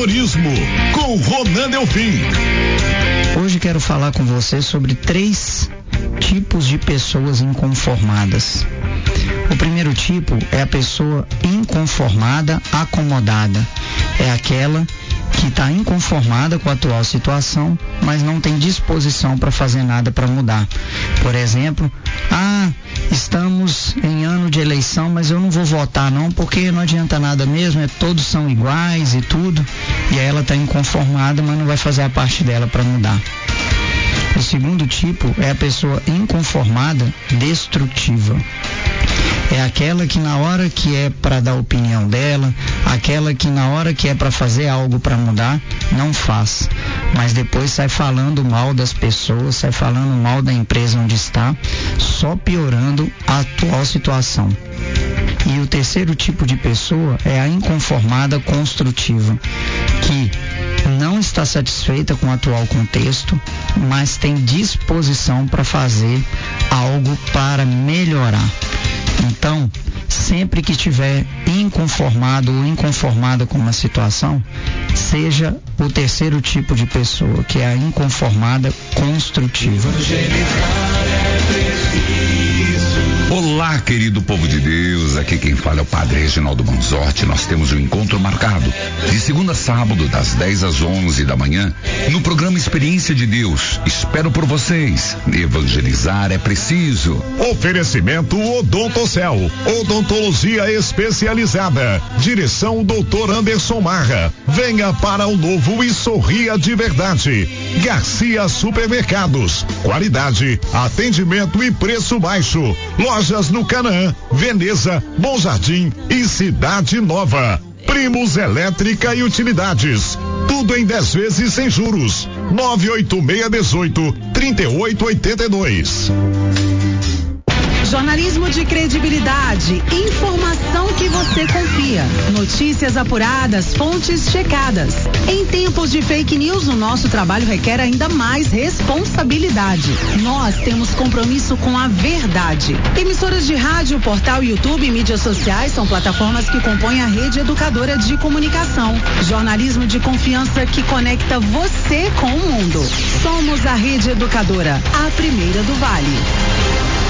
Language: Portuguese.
Empreendedorismo, com Ronan Delfim. Hoje quero falar com você sobre 3 tipos de pessoas inconformadas. O primeiro tipo é a pessoa inconformada, acomodada. É aquela que está inconformada com a atual situação, mas não tem disposição para fazer nada para mudar. Por exemplo, estamos em ano de eleição, mas eu não vou votar não, porque não adianta nada mesmo, todos são iguais e tudo. E aí ela está inconformada, mas não vai fazer a parte dela para mudar. O segundo tipo é a pessoa inconformada, destrutiva. É aquela que na hora que é para dar a opinião dela, aquela que na hora que é para fazer algo para mudar, não faz. Mas depois sai falando mal das pessoas, sai falando mal da empresa onde está, só piorando a atual situação. E o terceiro tipo de pessoa é a inconformada construtiva, que não está satisfeita com o atual contexto, mas tem disposição para fazer algo para melhorar. Então, sempre que estiver inconformado ou inconformada com uma situação, seja o terceiro tipo de pessoa, que é a inconformada construtiva. Olá, querido povo de Deus, aqui quem fala é o Padre Reginaldo Manzotti. Nós temos um encontro marcado de segunda a sábado, das 10 às 11 da manhã, no programa Experiência de Deus. Espero por vocês. Evangelizar é preciso. Oferecimento Odontocel, odontologia especializada. Direção Dr. Anderson Marra. Venha para o novo e sorria de verdade. Garcia Supermercados, qualidade, atendimento e preço baixo. Lojas no Canaã, Veneza, Bom Jardim e Cidade Nova. Primos Elétrica e Utilidades. Tudo em 10 vezes sem juros. 98618-3882. Jornalismo de credibilidade, informação que você confia, notícias apuradas, fontes checadas. Em tempos de fake news, o nosso trabalho requer ainda mais responsabilidade. Nós temos compromisso com a verdade. Emissoras de rádio, portal, YouTube e mídias sociais são plataformas que compõem a rede educadora de comunicação. Jornalismo de confiança que conecta você com o mundo. Somos a Rede Educadora, a primeira do Vale.